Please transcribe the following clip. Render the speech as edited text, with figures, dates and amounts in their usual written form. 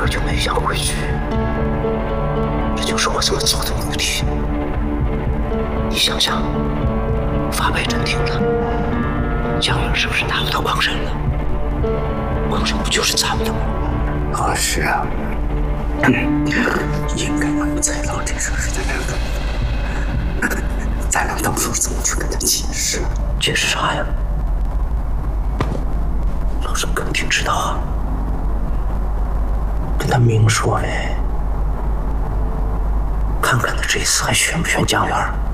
个就没想回去，这就是我这么做的目的。你想想，法北镇定了，江源是不是拿不到光神了？光神不就是咱们的吗？ 合适啊，应该把在老这事是在这干，咱们到时候怎么去跟他解释？ 解释啥呀？老沈肯定知道啊，跟他明说呗，看看他这次还选不选江源。